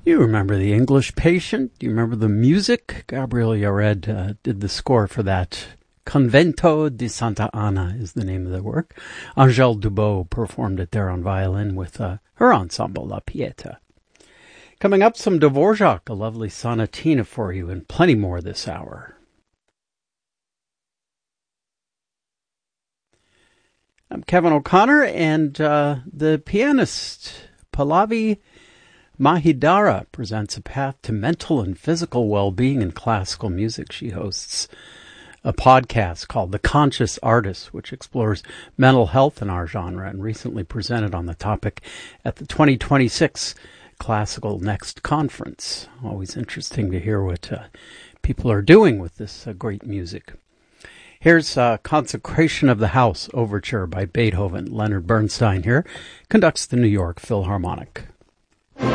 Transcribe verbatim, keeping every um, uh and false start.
You remember The English Patient? You remember the music? Gabriel Yared uh, did the score for that. Convento di Santa Ana is the name of the work. Angèle Dubot performed it there on violin with uh, her ensemble, La Pieta. Coming up, some Dvorak, a lovely sonatina for you, and plenty more this hour. I'm Kevin O'Connor, and uh, the pianist Pallavi Mahidara presents a path to mental and physical well-being in classical music. She hosts a podcast called The Conscious Artist, which explores mental health in our genre, and recently presented on the topic at the twenty twenty-six Classical Next Conference. Always interesting to hear what uh, people are doing with this uh, great music. Here's uh, Consecration of the House Overture by Beethoven. Leonard Bernstein here conducts the New York Philharmonic.